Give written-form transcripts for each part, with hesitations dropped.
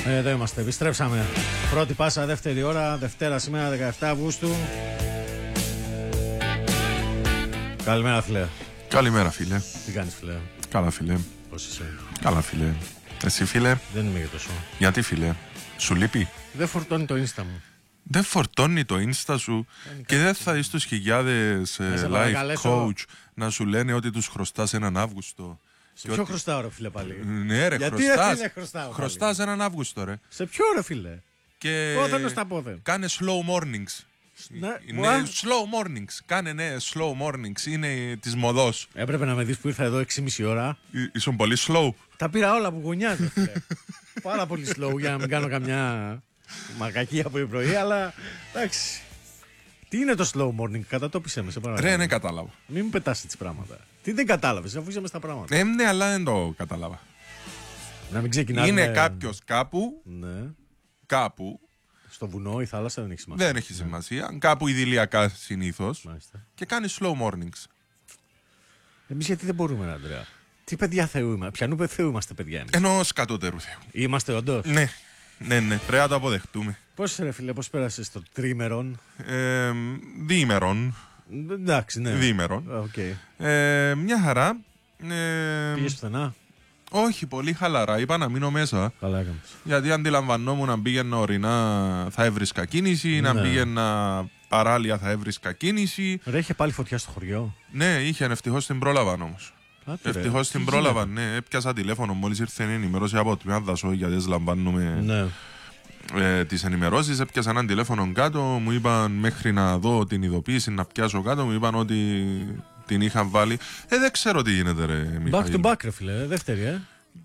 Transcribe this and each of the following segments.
Εδώ είμαστε, επιστρέψαμε. Πρώτη πάσα, δεύτερη ώρα, Δευτέρα σήμερα 17 Αυγούστου. Καλημέρα, φίλε. Καλημέρα, φίλε. Τι κάνεις, φίλε? Καλά, φίλε. Πώς είσαι? Καλά, φίλε. Εσύ, φίλε? Δεν είμαι για τόσο. Γιατί, φίλε? Σου λείπει? Δεν φορτώνει το Insta μου. Δεν φορτώνει το Insta σου και δεν θα δεις τους χιλιάδες life coach να σου λένε ότι τους χρωστάς έναν Αύγουστο. Σε ποιο χρωστάω, ρε φίλε, πάλι? Ναι, ρε, γιατί χρωστάς έναν Αύγουστο, ρε. Σε ποιο, ρε φίλε? Και πόθεν στα πόθεν. κάνε slow mornings. Ναι, slow mornings. Κάνε slow mornings. Είναι της μοδός. Έπρεπε να με δεις που ήρθα εδώ 6,5 ώρα. Ήσουν πολύ slow. Τα πήρα όλα που γωνιάζω, φίλε. Πάρα πολύ slow για να μην κάνω καμιά μακακία από το πρωί, αλλά εντάξει. Τι είναι το slow morning, κατατόπισε με, σε παρακαλώ. Ρε, ναι, κατάλαβα. Μην μου πετάς έτσι πράγματα. Τι δεν κατάλαβες, αφού είσαι μες στα πράγματα. Ναι, αλλά δεν το κατάλαβα. Να μην ξεκινάμε. Είναι κάποιος κάπου. Ναι. Κάπου. Στο βουνό ή θάλασσα, δεν έχει σημασία. Δεν έχει σημασία. Κάπου ιδηλιακά συνήθως. Μάλιστα. Και κάνει slow mornings. Εμείς γιατί δεν μπορούμε, Αντρέα? Τι παιδιά Θεού είμαστε? Ποιανού Θεού είμαστε, παιδιά εμείς? Ενώ σκατότερου Θεού. Είμαστε όντως. Ναι. Ναι, πρέπει να το αποδεχτούμε. Πώς, ρε φίλε, πώς πέρασες το τρίμερον? Διήμερον. Εντάξει, ναι. Διήμερον. Okay. Μια χαρά. Πήγες πουθενά? Όχι, πολύ χαλαρά. Είπα να μείνω μέσα. Καλά έκανες. Γιατί αντιλαμβανόμουν να πήγαινα ορεινά θα έβρισκα κίνηση, ναι. Να πήγαινα παράλια θα έβρισκα κίνηση. Ρε, είχε πάλι φωτιά στο χωριό. Ναι, είχε, ευτυχώς την πρόλαβαν όμως. Ευτυχώς την πρόλαβαν, ναι. Έπιασα τηλέφωνο μόλις ήρθε η ενημερώση από το Δασό, γιατί δεν λαμβάνουμε τις ενημερώσεις. Έπιασα έναν τηλέφωνο κάτω, μου είπαν μέχρι να δω την ειδοποίηση να πιάσω κάτω, μου είπαν ότι την είχαν βάλει. Δεν ξέρω τι γίνεται, ρε Μιχαήλ. Back to back, ρε φίλε, δεύτερη,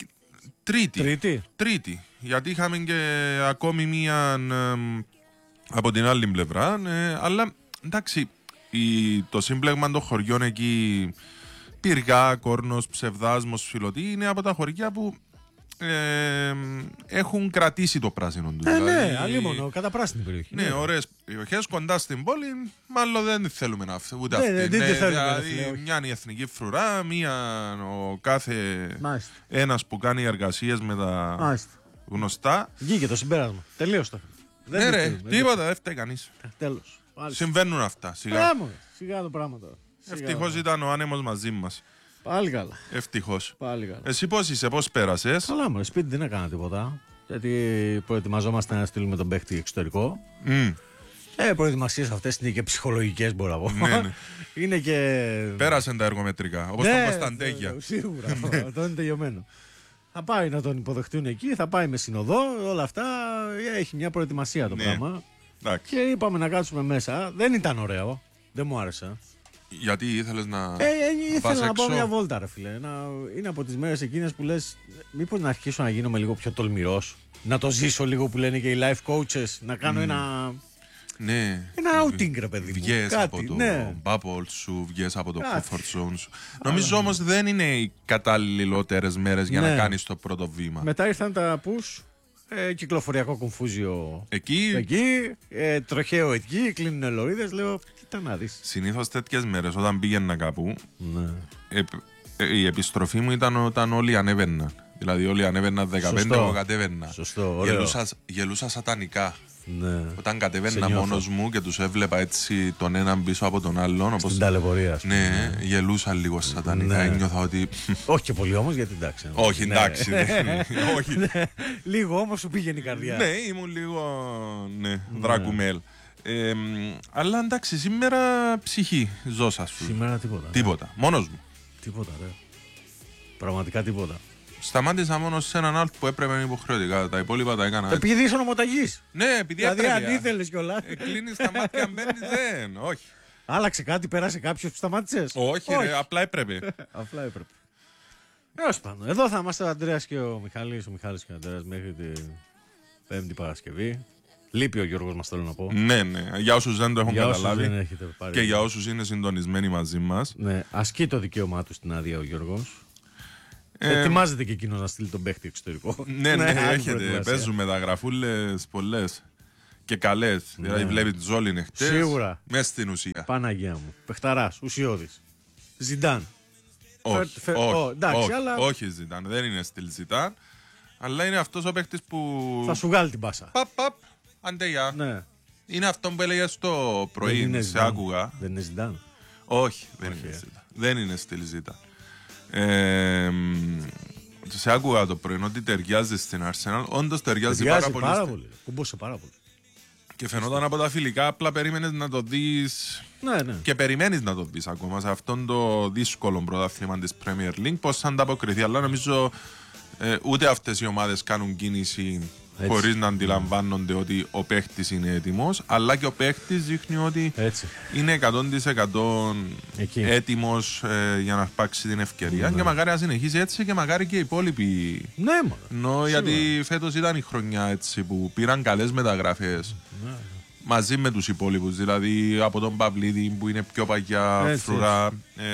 Τρίτη. Γιατί είχαμε και ακόμη μία από την άλλη πλευρά. Αλλά εντάξει, το σύμπλεγμα των χωριών εκεί, Πυργά, Κόρνος, Ψευδάσμος, Φιλωτή, είναι από τα χωριά που έχουν κρατήσει το πράσινο του. Ναι, αλίμονο, κατά πράσινη περιοχή. Ναι, ωραίες περιοχές κοντά στην πόλη, μάλλον δεν θέλουμε να ούτε αυτή. Δηλαδή, μια είναι η εθνική φρουρά, μια ο κάθε ένας που κάνει εργασίες με τα γνωστά. Βγήκε το συμπέρασμα. Τελείως το. Ναι, ρε, τίποτα, δεν φταίει κανείς. Τέλος. Συμβαίνουν αυτά. Σιγά το πράγμα τώρα. Ευτυχώς ήταν ο άνεμος μαζί μας. Πάλι καλά. Ευτυχώς. Πάλι καλά. Εσύ πώς είσαι, πώς πέρασες? Καλά, μωρέ, σπίτι δεν έκανα τίποτα. Γιατί προετοιμαζόμαστε να στείλουμε τον παίχτη εξωτερικό. Προετοιμασίες αυτές είναι και ψυχολογικές, μπορώ να πω. Ναι. Είναι και. Πέρασαν τα εργομετρικά. Όπως τον Κωνσταντέγια. Σίγουρα. Αυτό είναι τελειωμένο. Θα πάει να τον υποδεχτούν εκεί, θα πάει με συνοδό, όλα αυτά. Έχει μια προετοιμασία το πράγμα. Και είπαμε να κάτσουμε μέσα. Δεν ήταν ωραίο. Δεν μου άρεσε. Γιατί ήθελες να. Ήθελα να πάω μια βόλτα, ρε φίλε. Είναι από τις μέρες εκείνες που λες, μήπως να αρχίσω να γίνομαι λίγο πιο τολμηρός. Να το ζήσω λίγο που λένε και οι life coaches. Να κάνω ένα. Ναι. Ένα outing, ρε παιδί μου. Βγες από το bubble σου, βγες από το comfort zone σου. Νομίζω όμως δεν είναι οι καταλληλότερες μέρες για να κάνεις το πρώτο βήμα. Μετά ήρθαν τα push. Κυκλοφοριακό κομφούζιο εκεί, τροχαίο εκεί, κλείνουν ελοίδες. Λέω, κοίτα να δεις. Συνήθως τέτοιες μέρες όταν πήγαινα κάπου, η επιστροφή μου ήταν όταν όλοι ανέβαιναν. Δηλαδή όλοι ανέβαιναν 15, εγώ κατέβαινα. Σωστό, γελούσα σατανικά. Ναι. Όταν κατέβαινα μόνος μου και τους έβλεπα έτσι τον έναν πίσω από τον άλλον. Στην ταλαιπωρία. Ναι, γελούσα λίγο σατανικά. Ένιωθα ότι. Όχι και πολύ όμως, γιατί εντάξει. Όχι, εντάξει. Λίγο όμως σου πήγαινε η καρδιά. Ναι, ήμουν λίγο. Ναι, δράκουμελ. Αλλά εντάξει, σήμερα ψυχή, ζώσα σου. Σήμερα τίποτα. Μόνος μου. Τίποτα, ρε. Πραγματικά τίποτα. Σταμάτησα μόνο σε έναν άλλο που έπρεπε υποχρεωτικά. Τα υπόλοιπα τα έκανα. Επειδή είσαι νομοταγής. Ναι, επειδή έπρεπε. Δηλαδή, αν ήθελες κιόλας. Κλείνεις τα μάτια, μπαίνεις, δεν. Όχι. Άλλαξε κάτι, πέρασε κάποιος που σταμάτησες? Όχι, ρε, απλά έπρεπε. Απλά έπρεπε. Έως πάνω. Εδώ θα είμαστε ο Αντρέας και ο Μιχάλης. Ο Μιχάλης και ο Αντρέας μέχρι την Πέμπτη Παρασκευή. Λείπει ο Γιώργος μας, θέλω να πω. Ναι. Για όσους δεν το έχουν καταλάβει. Πάρει. Και για όσους είναι συντονισμένοι μαζί μας. Ναι, ασκεί το δικαίωμά του στην άδεια ο Γιώργος. Ετοιμάζεται και εκείνος να στείλει τον παίχτη εξωτερικό. Ναι, έχετε. Παίζουν μεταγραφούλες πολλές. Και καλές. Δηλαδή βλέπει τη Ζόλιν εχθές. Σίγουρα. Μέσα στην ουσία. Παναγία μου. Πεχταράς, ουσιώδης. Ζιντάν. Όχι, Ζιντάν. Δεν είναι στυλ Ζιντάν. Αλλά είναι αυτός ο παίχτης που. Θα σου βγάλει την πάσα. Παπ, αντεγιά. Ναι. Είναι αυτό που έλεγε στο πρωί, σε άκουγα. Δεν είναι Ζιντάν. Όχι, δεν είναι Ζιντάν. Δεν είναι στυλ Ζιντάν. Σε άκουγα το πρωί ότι ταιριάζει στην Arsenal. Όντως ταιριάζει πάρα πολύ. Κουμπούσε πάρα πολύ. Και φαινόταν από τα φιλικά, απλά περίμενες να το δεις. Ναι. Και περιμένεις να το δεις ακόμα σε αυτόν το δύσκολο πρωτάθλημα της Premier League. Πώς θα ανταποκριθεί. Αλλά νομίζω ούτε αυτές οι ομάδες κάνουν κίνηση χωρίς να αντιλαμβάνονται ότι ο παίχτης είναι έτοιμος. Αλλά και ο παίχτης δείχνει ότι είναι 100% έτοιμος για να αρπάξει την ευκαιρία. Και μακάρι να συνεχίσει έτσι και μακάρι και οι υπόλοιποι. Ναι, γιατί φέτος ήταν η χρονιά έτσι που πήραν καλές μεταγραφές. Μαζί με τους υπόλοιπους, δηλαδή από τον Παυλίδη που είναι πιο παγιά, Φρουρά,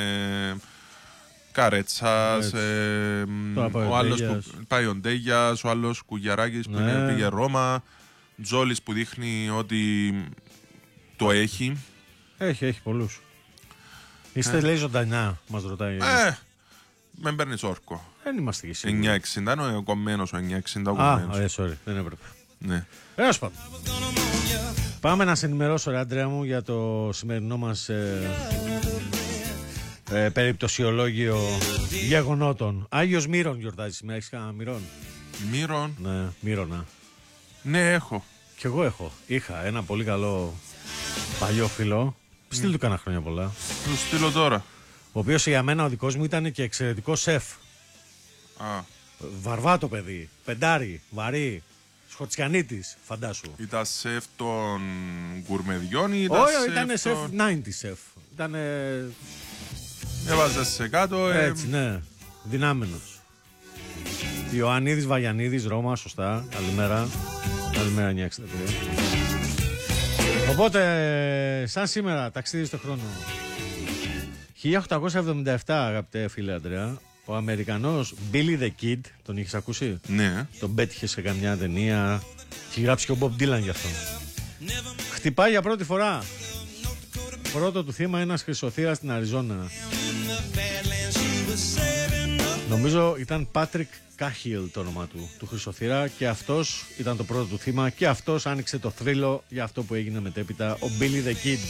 Καρέτσας, ο άλλος που πάει ο Ντέγιας, ο άλλος Κουγιαράκης που πήγε Ρώμα, Τζόλης που δείχνει ότι το έχει. Έχει πολλούς. Είστε λέει ζωντανιά, μας ρωτάει. Με παίρνεις όρκο. Δεν είμαστε και εσύ. 960 είναι ο κομμένος, ο 960 ο κομμένος. Sorry, δεν έπρεπε. Ναι. Πάμε να σε ενημερώσω, ρε Αντρέα μου, για το σημερινό μας περιπτωσιολόγιο γεγονότων. Άγιος Μύρον γιορτάζει σήμερα. Έχεις κανένα Μύρον? Μύρον? Ναι, Μύρονα. Ναι, έχω. Κι εγώ είχα ένα πολύ καλό παλιό φίλο. Στείλ του κάνα χρόνια πολλά. Το στείλω τώρα. Ο οποίος για μένα ο δικός μου ήταν και εξαιρετικό σεφ. Βαρβάτο παιδί, πεντάρι, βαρύ. Σχοτσιανίτης, φαντάσου. Ήταν σεφ των γκουρμεδιών ή ήταν σεφ? Όχι, ήταν σεφ 90 σεφ. Έβαζες σε κάτω. Έτσι, ναι. Δυνάμενος. Ιωαννίδης Βαγιανίδης, Ρώμα, σωστά. Καλημέρα. Καλημέρα, 963. Οπότε, σαν σήμερα, ταξίδι στο χρόνο. 1877, αγαπητέ φίλε Αντρέα, ο Αμερικανός Billy the Kid, τον είχες ακούσει? Ναι. Τον πέτυχε σε καμιά ταινία. Έχει γράψει και ο Bob Dylan γι' αυτό. Χτυπάει για πρώτη φορά. Πρώτο του θύμα ένας χρυσοθύρας στην Αριζόνα. Νομίζω ήταν Patrick Cahill το όνομα του χρυσοθύρα, και αυτός ήταν το πρώτο του θύμα και αυτός άνοιξε το θρύλο για αυτό που έγινε μετέπειτα, ο Billy the Kid.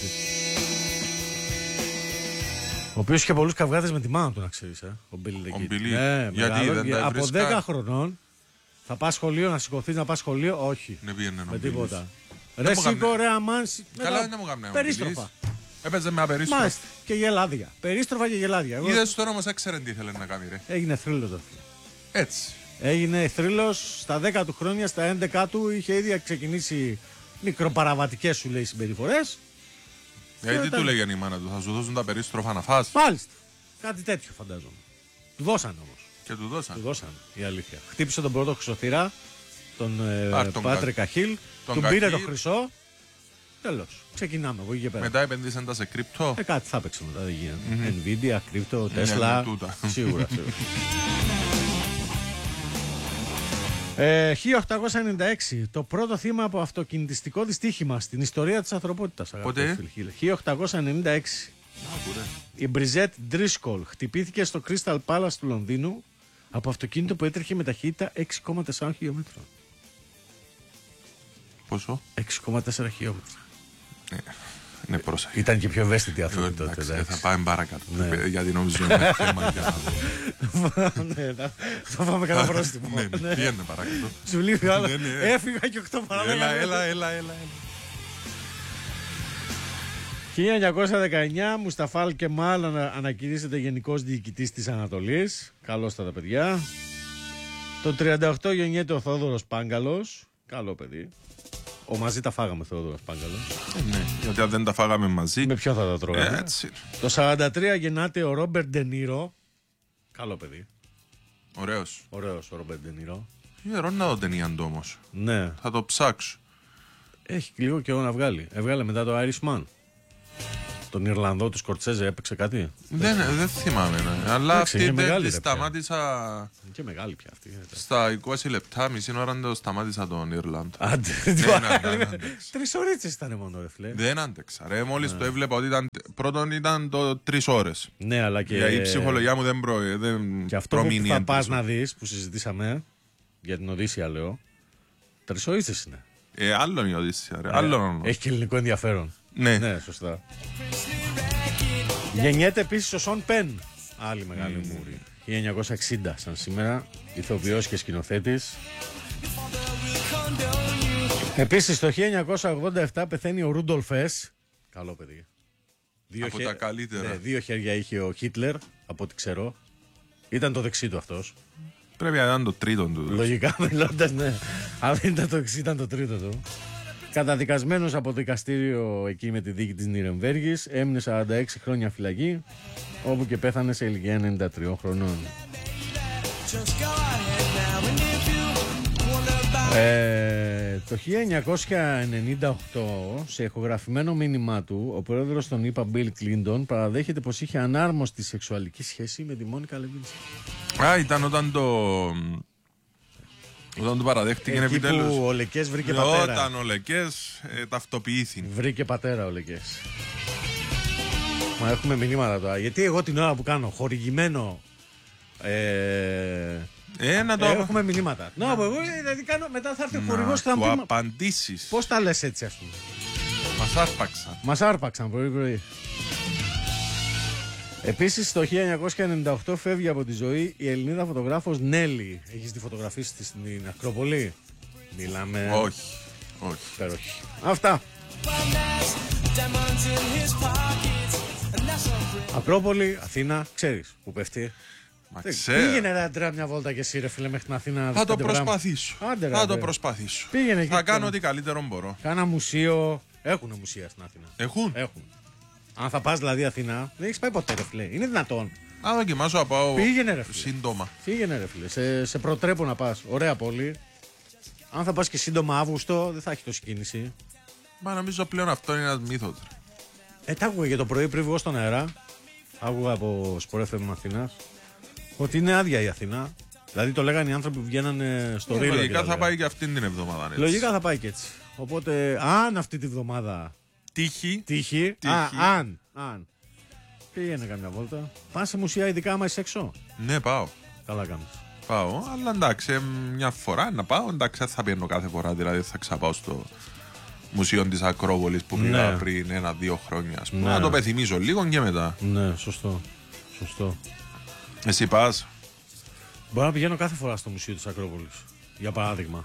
Ο οποίος είχε πολλούς καυγάδες με τη μάνα του, να ξέρεις, ο Billy the Kid. Ναι, γιατί από 10 χρονών θα πας σχολείο, να σηκωθείς να πας σχολείο, όχι. Με τίποτα. Ρε σήκω, ρε αμάνση. Καλά, δεν μου έκανε. Περίστροφα. Έπαιζε με απερίστροφα. Μάλιστα. Και γελάδια. Περίστροφα και γελάδια. Είδες τώρα όμως έξερε τι ήθελε να κάνει, ρε. Έγινε θρύλος αυτό. Έτσι. Έγινε θρύλος στα 10 του χρόνια, στα 11 του είχε ήδη ξεκινήσει μικροπαραβατικές, σου λέει, συμπεριφορές. Γιατί του λέγανε η μάνα του, θα σου δώσουν τα περίστροφα να φας? Μάλιστα. Κάτι τέτοιο φαντάζομαι. Του δώσανε όμως. Και του δώσανε. Η αλήθεια. Χτύπησε τον πρώτο χρυσοθύρα, τον Πάτρε Καχίλ. Του πήρε το χρυσό. Τέλος. Ξεκινάμε από εκεί και πέρα. Μετά επενδύσαν τα σε κρυπτό. Κάτι θα έπαιξε μετά, δεν γίνεται. Nvidia, κρυπτό, Tesla. Σίγουρα. 1896. Το πρώτο θύμα από αυτοκινητιστικό δυστύχημα στην ιστορία της ανθρωπότητας. Πότε? 1896. Η Μπριζέτ Ντρίσκολ χτυπήθηκε στο Crystal Palace του Λονδίνου από αυτοκίνητο που έτρεχε με ταχύτητα 6,4 χιλιόμετρα. Πόσο? 6,4 χιλιόμετρα. Ναι, πρόσεχε. Ήταν και πιο ευαίσθητη αυτή τότε. Θα πάμε παρακάτω. Γιατί νομίζω είναι θέμα για να. Θα πάμε κανένα πρόστιμο. Πήγαινε παρακάτω. Σου λείπει άλλο. Έφυγα και 8 παραδείγματα. Έλα. 1919, Μουσταφάλ Κεμάλ ανακηρύσσεται γενικός διοικητής της Ανατολής. Καλώς τα παιδιά. Το 38 γεννιέται ο Θόδωρος Πάγκαλος. Καλό παιδί. Μαζί τα φάγαμε, Θόδωρος Πάγκαλος. Ναι, γιατί αν δεν τα φάγαμε μαζί. Με ποιο θα τα τρώγαμε? Το 43 γεννάται ο Ρόμπερτ Ντενίρο. Καλό παιδί. Ωραίος ο Ρόμπερτ Ντενίρο. Είναι να δω ταινία του όμως. Ναι. Θα το ψάξω. Έχει λίγο καιρό να βγάλει. Έβγαλε μετά το Irishman. Τον Ιρλανδό του Σκορτσέζε έπαιξε κάτι? Δεν θυμάμαι, ναι. Αλλά αυτή τη σταμάτησα. Και μεγάλη πια αυτή. Στα 20 λεπτά, μισή ώρα το σταμάτησα τον Ιρλανδό. Άντε, 3 ώρες ήταν μόνο, ρε φίλε. Δεν άντεξα. Ρε, μόλις το έβλεπα ότι ήταν. Πρώτον ήταν το 3 ώρες. Ναι, αλλά και. Η ψυχολογία μου δεν και αυτό που θα πας να δεις, που συζητήσαμε, για την Οδύσσια λέω. Τρεις είναι. Άλλον η Οδύσσια, ρε. Έχει και ελληνικό ενδιαφέρον. Ναι, σωστά. Γεννιέται επίσης ο Σον Πεν. Άλλη μεγάλη μούρη. 1960 σαν σήμερα. Ηθοποιός και σκηνοθέτης. Επίσης το 1987 πεθαίνει ο Ρούντολφ Ες. Καλό παιδί. Από τα καλύτερα. Ναι, 2 χέρια είχε ο Χίτλερ, από ό,τι ξέρω. Ήταν το δεξί του αυτός. Πρέπει να ήταν το τρίτο του. Λογικά μιλώντας, ναι. Αν δεν ήταν το δεξί, ήταν το τρίτο του. Καταδικασμένος από το δικαστήριο εκεί με τη δίκη της Νιρεμβέργης. Έμεινε 46 χρόνια φυλακή, όπου και πέθανε σε ηλικία 93 χρονών. Το 1998, σε ηχογραφημένο μήνυμά του, ο πρόεδρος των ΗΠΑ Bill Clinton παραδέχεται πως είχε ανάρμοστη σεξουαλική σχέση με τη Μόνικα Λεβίνσκι. Ήταν όταν το παραδέχτηκε επιτέλους. Εκεί που ο Λεκές βρήκε πατέρα. Όταν ο Λεκές ταυτοποιήθηκε. Βρήκε πατέρα ο Λεκές. Μα έχουμε μηνύματα τώρα. Γιατί εγώ την ώρα που κάνω χορηγημένο. Έχουμε μηνύματα. Εγώ δηλαδή κάνω, μετά θα έρθει ο χορηγός και θα μου πει. Απαντήσεις. Πώς τα λες έτσι, ας πούμε. Μας άρπαξαν πρωί. Επίσης το 1998 φεύγει από τη ζωή η Ελληνίδα φωτογράφος Νέλη. Έχεις τη φωτογραφία στην Ακρόπολη? Μιλάμε. Όχι. Υπέροχη. Αυτά. Ακρόπολη, Αθήνα, ξέρεις που πέφτει. Πήγαινε ρε Αντρέα μια βόλτα και εσύ ρε φίλε μέχρι την Αθήνα. Θα το προσπαθήσω. Πήγαινε θα κάνω ό,τι καλύτερο μπορώ. Κάνα μουσείο. Έχουνε μουσεία στην Αθήνα. Έχουν. Αν θα πας δηλαδή Αθήνα, δεν έχεις πάει ποτέ ρε φίλε. Είναι δυνατόν? Αν δοκιμάσω να πάω. Πήγαινε ρε φίλε. Σύντομα. Πήγαινε ρε φίλε. Σε προτρέπω να πας. Ωραία πόλη. Αν θα πας και σύντομα Αύγουστο, δεν θα έχει τόση κίνηση. Μα νομίζω πλέον αυτό είναι ένας μύθος. Τα άκουγα για το πρωί πριν βγω στον αέρα. Άκουγα από Sport FM Αθήνας ότι είναι άδεια η Αθήνα. Δηλαδή το λέγανε οι άνθρωποι που βγαίνανε στο Ρήλο. Λογικά θα πάει και αυτή την εβδομάδα. Έτσι. Λογικά θα πάει και έτσι. Οπότε, αν αυτή τη βδομάδα τύχει. Αν. Πήγαινε καμιά βόλτα. Πας σε μουσεία, ειδικά άμα είσαι έξω. Ναι, πάω. Καλά κάνεις. Πάω, αλλά εντάξει, μια φορά να πάω. Εντάξει, θα πιένω κάθε φορά. Δηλαδή θα ξαπάω στο Μουσείο της Ακρόπολης που πήγα πριν 1-2 χρόνια. Να το πεθυμίσω λίγο και μετά. Ναι, σωστό. Εσύ πας? Μπορώ να πηγαίνω κάθε φορά στο Μουσείο της Ακρόπολης. Για παράδειγμα.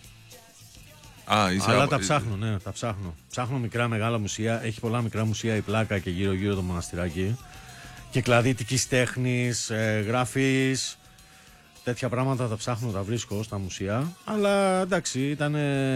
Αλλά τα ψάχνω, τα ψάχνω. Ψάχνω μικρά, μεγάλα μουσεία. Έχει πολλά μικρά μουσεία η Πλάκα και γύρω-γύρω το μοναστηράκι. Και κλαδίτικης τέχνης, γραφής. Τέτοια πράγματα τα ψάχνω, τα βρίσκω στα μουσεία. Αλλά εντάξει, ήταν.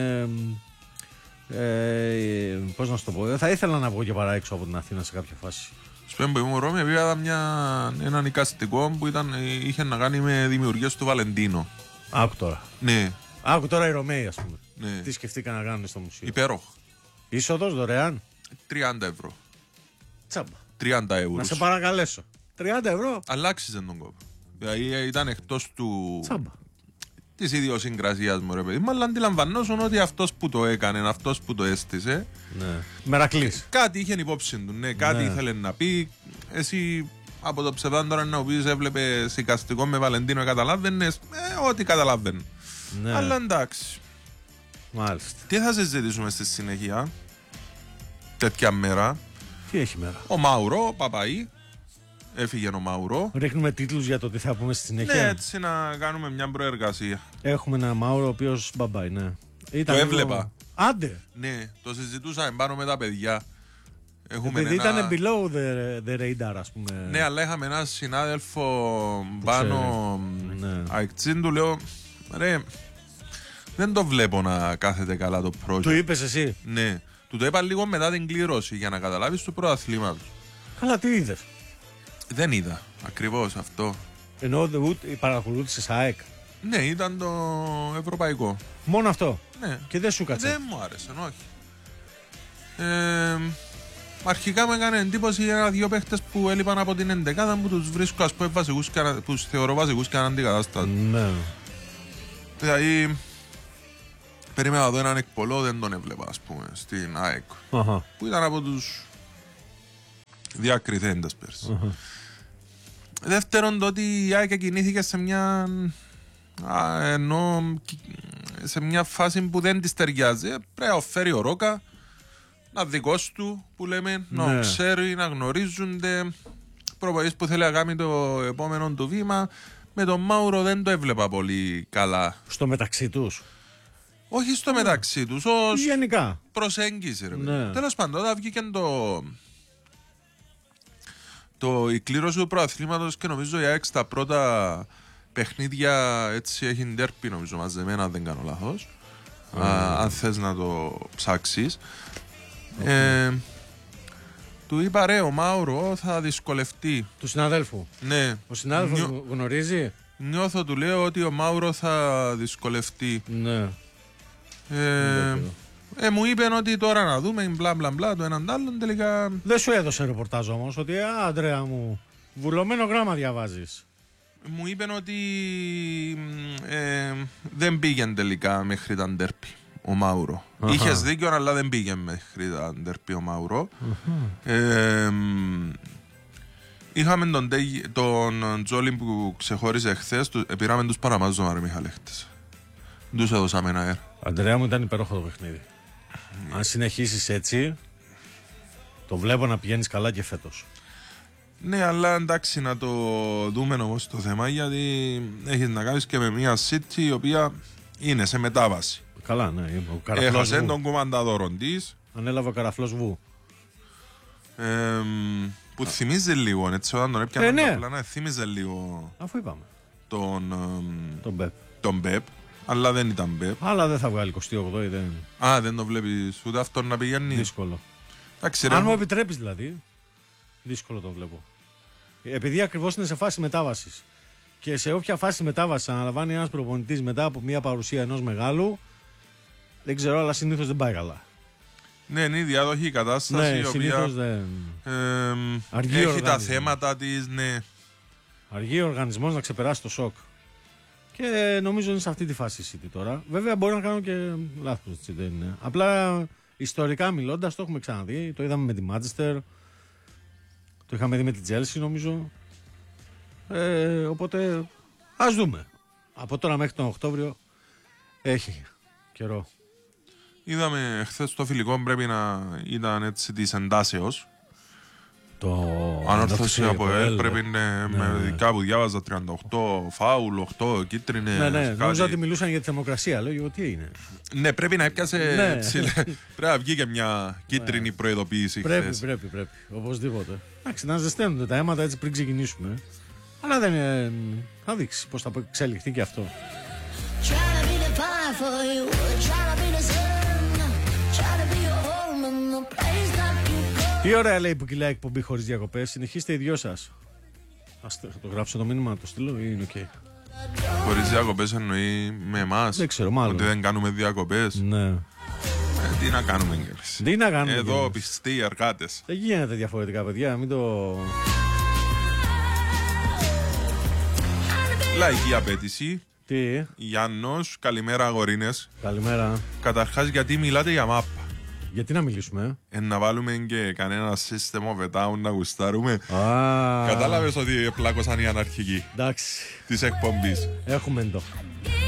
Πώς να σου το πω. Θα ήθελα να βγω και παρά έξω από την Αθήνα σε κάποια φάση. Σπέμπω, που ήμουν Ρώμη, πήγα έναν εικαστικό που είχε να κάνει με δημιουργίες του Βαλεντίνο. Άκου τώρα. Ναι. Άκου τώρα οι Ρωμαίοι, ας πούμε. Ναι. Τι σκεφτήκαν να κάνουν στο μουσείο. Υπέροχο. Είσοδος δωρεάν. 30 ευρώ. Τσάμπα. 30 ευρώ. Να σε παρακαλέσω. 30 ευρώ. Αλλάξιζε τον κόπο. Δηλαδή ήταν εκτός του. Τσάμπα. Της ιδιοσυγκρασίας μου, ρε παιδί. Μα αλλά αντιλαμβανόσουν ότι αυτός που το έκανε, αυτός που το έστησε. Ναι. Μερακλής. Κάτι είχε υπόψη του. Ναι, κάτι ήθελε να πει. Εσύ από το ψευδάν τώρα να πει, έβλεπε εικαστικό με Βαλεντίνο, καταλάβαινες. Ό,τι καταλάβαινε. Ναι. Αλλά εντάξει. Μάλιστα. Τι θα συζητήσουμε στη συνέχεια, τέτοια μέρα? Τι έχει μέρα? Ο Μάουρο, Παπαή. Έφυγε ο Μάουρο. Ρίχνουμε τίτλους για το τι θα πούμε στη συνέχεια. Ναι, έτσι να κάνουμε μια προεργασία. Έχουμε ένα Μάουρο ο οποίος μπαμπάει, ναι. Το έβλεπα. Άντε. Ναι, το συζητούσαμε πάνω με τα παιδιά. Επειδή ήταν below the radar, ας πούμε. Ναι, αλλά είχαμε έναν συνάδελφο πάνω αεξίν, του λέω, ρε, δεν το βλέπω να κάθεται καλά το project. Του είπες εσύ? Ναι, του το είπα λίγο μετά την κλήρωση για να καταλάβεις το πρωταθλήμα του. Καλά, τι είδες? Δεν είδα, ακριβώς αυτό. Ενώ παρακολούθησες ΑΕΚ? Ναι, ήταν το ευρωπαϊκό. Μόνο αυτό? Ναι. Και δεν σου κάτσε? Δεν μου άρεσε, όχι. Αρχικά μου έκανε εντύπωση για δύο παίχτες που έλειπαν από την εντεκάδα που τους βρίσκω, ας πούμε, βασικούς, που τους θεωρώ βασικούς και αντικατάστατους. Ναι. Δηλαδή, περίμενα εδώ έναν εκπολό, δεν τον έβλεπα, ας πούμε, στην ΑΕΚ. Που ήταν από τους διακριθέντες πέρσι. Δεύτερον, το ότι η ΑΕΚ κινήθηκε σε μια Ενώ σε μια φάση που δεν της ταιριάζει, πρέπει να φέρει ο Ρόκα, να δικός του που λέμε, να ξέρει, να γνωρίζονται. Προπονητής που θέλει να κάνει το επόμενο του βήμα. Με τον Μάουρο δεν το έβλεπα πολύ καλά. Στο μεταξύ τους. Όχι στο μεταξύ τους, ως γενικά προσέγγιση. Τέλος πάντων, όταν βγήκε η κλήρωση του προαθλήματος και νομίζω η ΑΕΚ τα πρώτα παιχνίδια έτσι έχει ντέρπι νομίζω μαζεμένα, αν δεν κάνω λάθος. Αν θες να το ψάξεις. Του είπα ρε, ο Μάουρο θα δυσκολευτεί. Του συναδέλφου. Ναι. Ο συνάδελφος γνωρίζει. Νιώθω, του λέω, ότι ο Μάουρο θα δυσκολευτεί. Ναι. Μου είπε ότι τώρα να δούμε μπλα μπλα μπλα το έναν άλλον τελικά. Δεν σου έδωσε ρεπορτάζ όμως ότι Αντρέα μου, βουλωμένο γράμμα διαβάζεις. Μου είπε ότι δεν πήγαινε τελικά μέχρι τα ντέρπι ο Μάουρο. Είχες δίκιο, αλλά δεν πήγαινε μέχρι τα ντέρπι ο Μάουρο. Είχαμε τον Τζόλι που ξεχώρισε χθες, πήραμε τους παραμάζωμα ρε Μιχάλη χτες. Τους έδωσαμε ένα αέρα. Αντρέα μου, ήταν υπέροχο το παιχνίδι. Αν συνεχίσεις έτσι, το βλέπω να πηγαίνεις καλά και φέτος. Ναι, αλλά εντάξει να το δούμε όμως το θέμα, γιατί έχεις να κάνεις και με μια City η οποία είναι σε μετάβαση. Καλά, ναι. Έχασε τον κουμανταδόρο της. Ανέλαβε ο Καραφλός Βου. Που θυμίζει λίγο, έτσι, όταν τον έπιανε ναι. απλά, θύμιζε λίγο. Αφού είπαμε. Τον Μπεπ. Αλλά δεν ήταν Μπεπ. Αλλά δεν θα βγάλει 28η. Δεν το βλέπεις ούτε αυτόν να πηγαίνει. Δύσκολο. Εντάξει, αν μου επιτρέπεις δηλαδή, δύσκολο το βλέπω. Επειδή ακριβώς είναι σε φάση μετάβασης. Και σε όποια φάση μετάβασης αναλαμβάνει ένας προπονητής μετά από μια παρουσία ενός μεγάλου, δεν ξέρω, αλλά συνήθως δεν πάει καλά. Ναι, είναι η διάδοχη κατάσταση, ναι, η οποία δεν... έχει τα θέματα της, ναι. Αργεί ο οργανισμός να ξεπεράσει το σοκ. Και νομίζω είναι σε αυτή τη φάση η City τώρα. Βέβαια μπορεί να κάνω και λάθος, έτσι δεν είναι. Απλά ιστορικά μιλώντας το έχουμε ξαναδεί. Το είδαμε με τη Manchester, το είχαμε δει με τη Chelsea νομίζω. Οπότε ας δούμε. Από τώρα μέχρι τον Οκτώβριο έχει καιρό. Είδαμε χθες το φιλικό, πρέπει να ήταν έτσι της εντάσεως. Ανόρθωση από ΕΛ πρέπει με κάπου διάβαζα 38 φάουλ, 8 κίτρινες. Ναι, νομίζω ότι μιλούσαν για τη θερμοκρασία. Λέω τι είναι. Ναι, πρέπει να έπιασε. Πρέπει να βγει και μια κίτρινη προειδοποίηση. Πρέπει. Οπωσδήποτε. Εντάξει, να ζεσταίνονται τα αίματα έτσι πριν ξεκινήσουμε. Αλλά δεν είναι. Θα δείξει πώς θα εξελιχθεί και αυτό. Τι ωραία λέει που κυλάει εκπομπή χωρίς διακοπές. Συνεχίστε οι δυο σας. Ας το γράψω το μήνυμα, το στείλω ή είναι ok. Χωρίς διακοπές εννοεί με εμάς. Δεν ξέρω, μάλλον. Ότι δεν κάνουμε διακοπές. Ναι. Τι να κάνουμε εμείς. Τι να κάνουμε. Εδώ πιστοί εργάτες. Δεν γίνεται διαφορετικά, παιδιά. Μην το. Λαϊκή απέτηση. Τι. Γιάννος, καλημέρα αγορίνες. Καλημέρα. Καταρχάς, γιατί μιλάτε για μάπα. Γιατί να μιλήσουμε, να βάλουμε και κανένα σύστημα βετάουν να γουστάρουμε. Κατάλαβες ότι πλάκωσαν οι αναρχικοί. Εντάξει. Της εκπομπής. Έχουμε το.